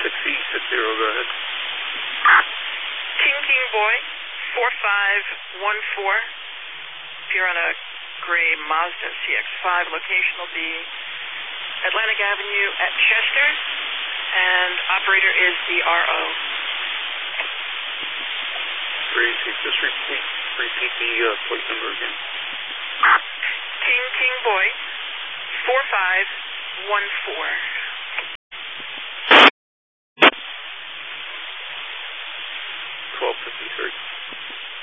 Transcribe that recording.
6E60, go ahead. King King Boy, 4514. If you're on a gray Mazda CX-5, location will be Atlantic Avenue at Chester, and operator is the RO. Gracie, just repeat the plate number again. King King Boy, 4514.